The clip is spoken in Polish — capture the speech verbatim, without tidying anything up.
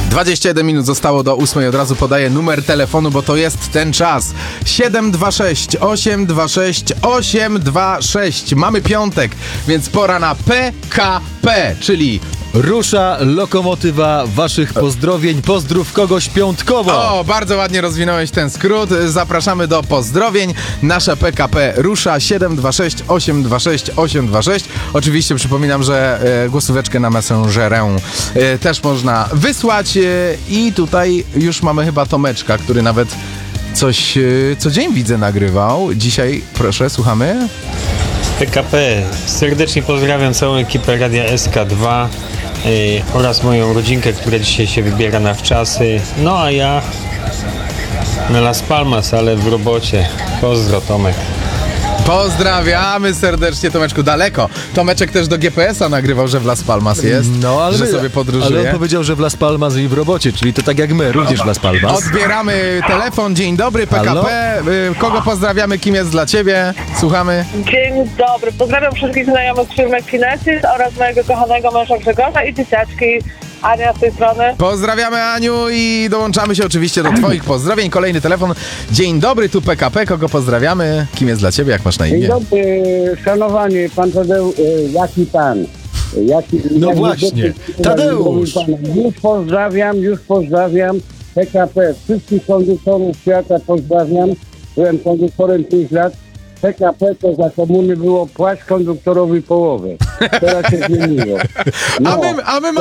dwadzieścia jeden minut zostało do ósmej. Od razu podaję numer telefonu, bo to jest ten czas. siedem dwa sześć osiem dwa sześć osiem dwa sześć. Mamy piątek, więc pora na P K P, czyli... Rusza lokomotywa waszych pozdrowień. Pozdrów kogoś piątkowo. O, bardzo ładnie rozwinąłeś ten skrót. Zapraszamy do pozdrowień. Nasza P K P rusza siedem dwa sześć osiem dwa sześć osiem dwa sześć. Oczywiście przypominam, że e, głosóweczkę na Messengerę e, też można wysłać. E, I tutaj już mamy chyba Tomeczka, który nawet coś e, co dzień widzę nagrywał. Dzisiaj, proszę, słuchamy. P K P. Serdecznie pozdrawiam całą ekipę Radia S K dwa yy, oraz moją rodzinkę, która dzisiaj się wybiera na wczasy. No a ja na Las Palmas, ale w robocie. Pozdro, Tomek. Pozdrawiamy serdecznie, Tomeczku, daleko. Tomeczek też do G P S a nagrywał, że w Las Palmas jest, no, ale że my, sobie podróżuje. Ale on powiedział, że w Las Palmas i w robocie, czyli to tak jak my, również w Las Palmas. Odbieramy telefon, dzień dobry, P K P. Y, Kogo pozdrawiamy, kim jest dla ciebie? Słuchamy. Dzień dobry, pozdrawiam wszystkich znajomych z firmy Kinesis oraz mojego kochanego męża Grzegorza i dzieciaczki. Ania z tej strony. Pozdrawiamy, Aniu, i dołączamy się oczywiście do twoich pozdrowień. Kolejny telefon. Dzień dobry, tu P K P. Kogo pozdrawiamy? Kim jest dla ciebie? Jak masz na imię? Dzień dobry, szanowany pan Tadeusz, jaki pan? Jaki, No jaki właśnie, jaki, Tadeusz. Pan. Już pozdrawiam, już pozdrawiam P K P. Wszystkich konduktorów świata pozdrawiam. Byłem konduktorem pięć lat. P K P to za komuny było płać konduktorowi połowę. Teraz się zmieniło. No. A my, a my